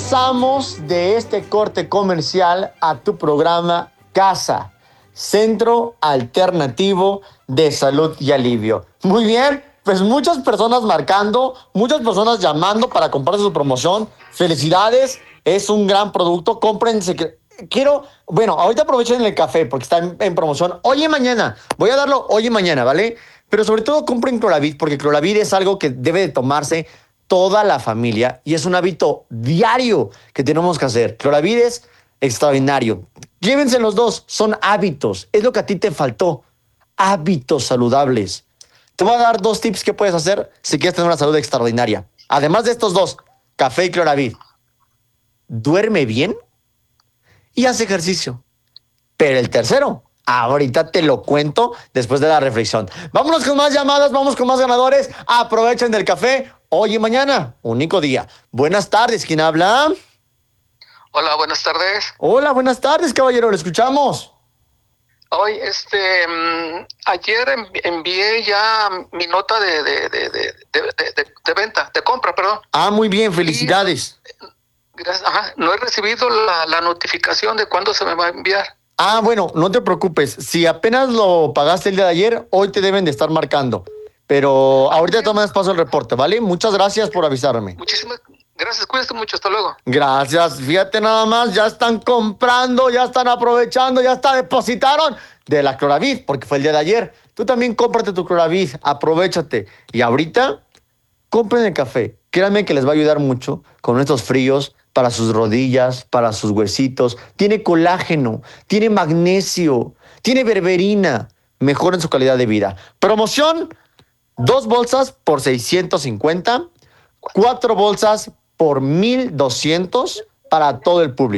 Regresamos de este corte comercial a tu programa Casa, Centro Alternativo de Salud y Alivio. Muy bien, pues muchas personas marcando, muchas personas llamando para comprarse su promoción. Felicidades, es un gran producto, cómprense. Bueno, ahorita aprovechen el café porque está en promoción hoy y mañana. Voy a darlo hoy y mañana, ¿vale? Pero sobre todo compren Cloravid porque Cloravid es algo que debe de tomarse toda la familia y es un hábito diario que tenemos que hacer. Cloravid es extraordinario. Llévense los dos, son hábitos, es lo que a ti te faltó, hábitos saludables. Te voy a dar 2 tips que puedes hacer si quieres tener una salud extraordinaria. Además de estos 2, café y Cloravid. Duerme bien y haz ejercicio. Pero el tercero, ahorita te lo cuento después de la reflexión. Vámonos con más llamadas, vamos con más ganadores. Aprovechen del café hoy y mañana, único día. Buenas tardes, ¿quién habla? Hola, buenas tardes. Hola, buenas tardes, caballero, lo escuchamos. Hoy, ayer envié ya mi nota de venta, de compra, perdón. Muy bien, felicidades. Gracias, no he recibido la notificación de cuándo se me va a enviar. Bueno, no te preocupes. Si apenas lo pagaste el día de ayer, hoy te deben de estar marcando. Pero ahorita tomas paso el reporte, ¿vale? Muchas gracias por avisarme. Muchísimas gracias, cuídate mucho, hasta luego. Gracias, fíjate nada más, ya están comprando, ya están aprovechando, ya hasta depositaron de la Cloravid, porque fue el día de ayer. Tú también cómprate tu Cloravid, aprovechate. Y ahorita, compren el café. Créanme que les va a ayudar mucho con estos fríos, para sus rodillas, para sus huesitos. Tiene colágeno, tiene magnesio, tiene berberina. Mejoren su calidad de vida. Promoción, 2 bolsas por 650, 4 bolsas por 1,200 para todo el público.